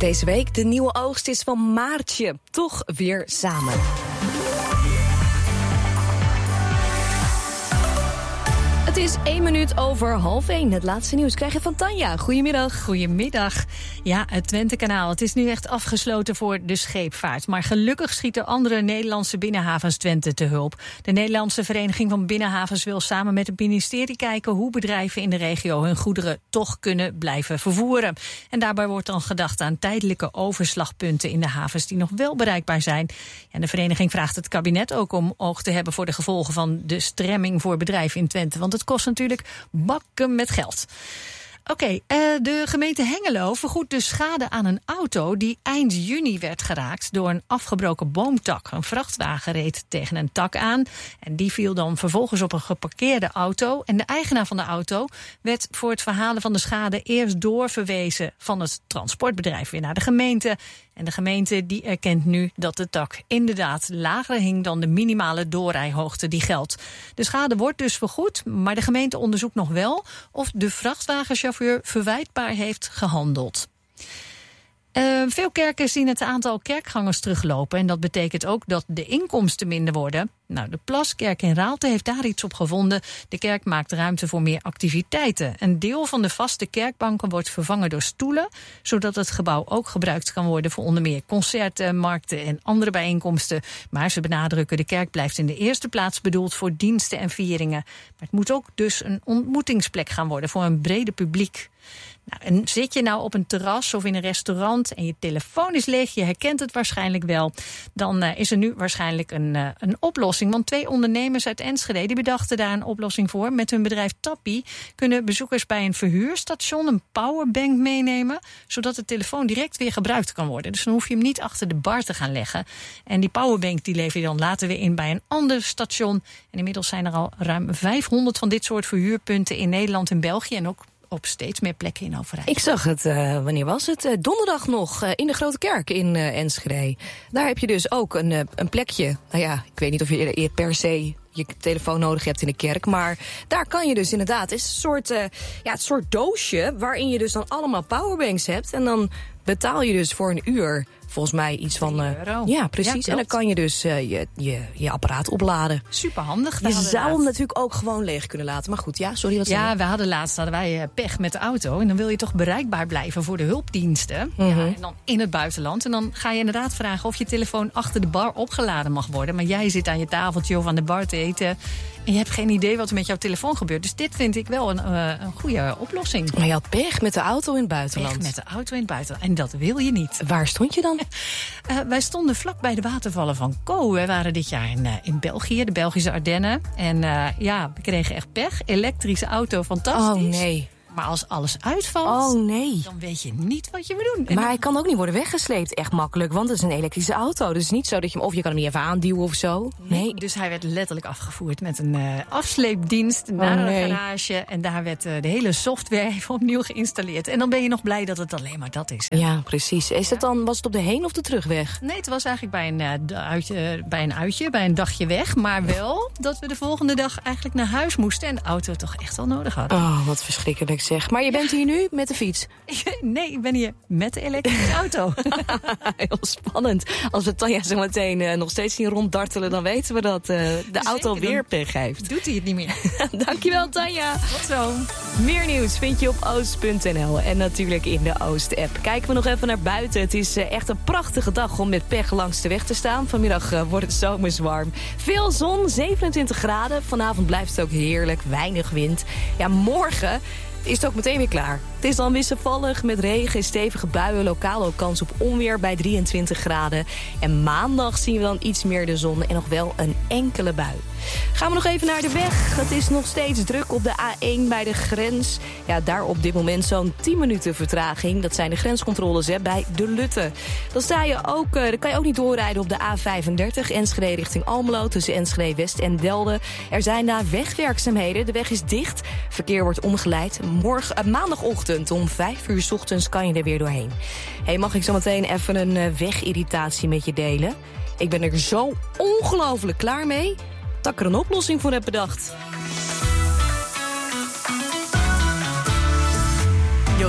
Deze week de nieuwe oogst is van Maartje. Toch weer samen. Het is 1:01. Het laatste nieuws krijg je van Tanja. Goedemiddag. Goedemiddag. Ja, het Twentekanaal. Het is nu echt afgesloten voor de scheepvaart. Maar gelukkig schieten andere Nederlandse binnenhavens Twente te hulp. De Nederlandse Vereniging van Binnenhavens wil samen met het ministerie kijken hoe bedrijven in de regio hun goederen toch kunnen blijven vervoeren. En daarbij wordt dan gedacht aan tijdelijke overslagpunten in de havens die nog wel bereikbaar zijn. En de vereniging vraagt het kabinet ook om oog te hebben voor de gevolgen van de stremming voor bedrijven in Twente. Want het kost natuurlijk bakken met geld. Oké, de gemeente Hengelo vergoedt de schade aan een auto die eind juni werd geraakt door een afgebroken boomtak. Een vrachtwagen reed tegen een tak aan en die viel dan vervolgens op een geparkeerde auto. En de eigenaar van de auto werd voor het verhalen van de schade eerst doorverwezen van het transportbedrijf weer naar de gemeente. En de gemeente die erkent nu dat de tak inderdaad lager hing dan de minimale doorrijhoogte die geldt. De schade wordt dus vergoed, maar de gemeente onderzoekt nog wel of de vrachtwagenchauffeur verwijtbaar heeft gehandeld. Veel kerken zien het aantal kerkgangers teruglopen en dat betekent ook dat de inkomsten minder worden. Nou, de Plaskerk in Raalte heeft daar iets op gevonden. De kerk maakt ruimte voor meer activiteiten. Een deel van de vaste kerkbanken wordt vervangen door stoelen, zodat het gebouw ook gebruikt kan worden voor onder meer concerten, markten en andere bijeenkomsten. Maar ze benadrukken, de kerk blijft in de eerste plaats bedoeld voor diensten en vieringen. Maar het moet ook dus een ontmoetingsplek gaan worden voor een breder publiek. Nou, en zit je nou op een terras of in een restaurant en je telefoon is leeg, je herkent het waarschijnlijk wel, dan is er nu waarschijnlijk een oplossing. Want 2 ondernemers uit Enschede die bedachten daar een oplossing voor. Met hun bedrijf Tappie kunnen bezoekers bij een verhuurstation een powerbank meenemen, zodat de telefoon direct weer gebruikt kan worden. Dus dan hoef je hem niet achter de bar te gaan leggen. En die powerbank die lever je dan later weer in bij een ander station. En inmiddels zijn er al ruim 500 van dit soort verhuurpunten in Nederland en België en ook op steeds meer plekken in Overijssel. Ik zag het, wanneer was het? Donderdag nog, in de Grote Kerk in Enschede. Daar heb je dus ook een plekje. Nou ja, ik weet niet of je per se je telefoon nodig hebt in de kerk, maar daar kan je dus inderdaad, het is een soort doosje waarin je dus dan allemaal powerbanks hebt en dan betaal je dus voor een uur volgens mij iets van €3. Ja, precies. Ja, en dan kan je dus je apparaat opladen. Superhandig. Je zou hem natuurlijk ook gewoon leeg kunnen laten. Maar goed, ja, sorry. Hadden wij pech met de auto. En dan wil je toch bereikbaar blijven voor de hulpdiensten. Mm-hmm. Ja, en dan in het buitenland. En dan ga je inderdaad vragen of je telefoon achter de bar opgeladen mag worden. Maar jij zit aan je tafeltje of aan de bar te eten en je hebt geen idee wat er met jouw telefoon gebeurt. Dus dit vind ik wel een goede oplossing. Maar je had pech met de auto in het buitenland. Pech met de auto in het buitenland. En dat wil je niet. Waar stond je dan? Wij stonden vlak bij de watervallen van Co. We waren dit jaar in België, de Belgische Ardennen. En we kregen echt pech. Elektrische auto, fantastisch. Oh nee. Maar als alles uitvalt, dan weet je niet wat je moet doen. Maar hij kan ook niet worden weggesleept, echt makkelijk. Want het is een elektrische auto. Dus het is niet zo dat je hem, of je kan hem niet even aanduwen of zo. Nee. Dus hij werd letterlijk afgevoerd met een afsleepdienst naar een garage. En daar werd de hele software even opnieuw geïnstalleerd. En dan ben je nog blij dat het alleen maar dat is. Hè? Ja, precies. Was het op de heen- of de terugweg? Nee, het was eigenlijk bij een dagje weg. Maar wel dat we de volgende dag eigenlijk naar huis moesten. En de auto toch echt wel nodig hadden. Oh, wat verschrikkelijk zeg. Maar je bent hier nu met de fiets? Nee, ik ben hier met de elektrische auto. Heel spannend. Als we Tanja zo meteen nog steeds zien ronddartelen, dan weten we dat de auto weer pech heeft. Doet hij het niet meer. Dankjewel, Tanja. Tot zo. Meer nieuws vind je op oost.nl en natuurlijk in de Oost-app. Kijken we nog even naar buiten. Het is echt een prachtige dag om met pech langs de weg te staan. Vanmiddag wordt het zomers warm. Veel zon, 27 graden. Vanavond blijft het ook heerlijk, weinig wind. Ja, morgen is het ook meteen weer klaar. Het is dan wisselvallig met regen en stevige buien. Lokaal ook kans op onweer bij 23 graden. En maandag zien we dan iets meer de zon en nog wel een enkele bui. Gaan we nog even naar de weg. Het is nog steeds druk op de A1 bij de grens. Ja, daar op dit moment zo'n 10 minuten vertraging. Dat zijn de grenscontroles bij De Lutte. Dan kan je ook niet doorrijden op de A35 Enschede richting Almelo tussen Enschede West en Delden. Er zijn daar wegwerkzaamheden. De weg is dicht. Verkeer wordt omgeleid. Maandagochtend om 5 uur 's ochtends kan je er weer doorheen. Mag ik zo meteen even een wegirritatie met je delen? Ik ben er zo ongelooflijk klaar mee dat ik er een oplossing voor heb bedacht.